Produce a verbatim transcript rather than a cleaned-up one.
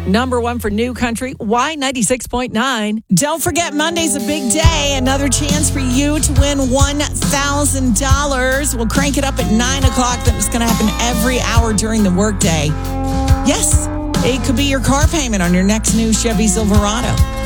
Number one for New Country, Y ninety-six point nine. Don't forget, Monday's a big day. Another chance for you to win one thousand dollars. We'll crank it up at nine o'clock. That's going to happen every hour during the workday. Yes, it could be your car payment on your next new Chevy Silverado.